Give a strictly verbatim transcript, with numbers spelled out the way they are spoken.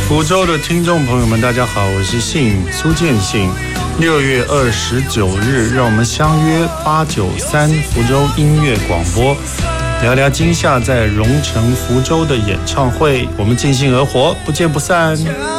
福州的听众朋友们，大家好，我是信苏建信。六月二十九日，让我们相约八九三福州音乐广播，聊聊今夏在蓉城福州的演唱会。我们尽兴而活，不见不散。